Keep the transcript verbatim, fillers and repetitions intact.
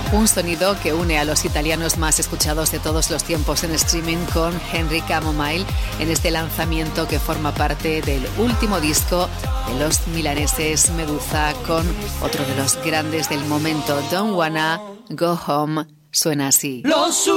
Un sonido que une a los italianos más escuchados de todos los tiempos en streaming con Henry Camomile en este lanzamiento que forma parte del último disco de los milaneses Meduza, con otro de los grandes del momento, Don't Wanna Go Home. Suena así. Los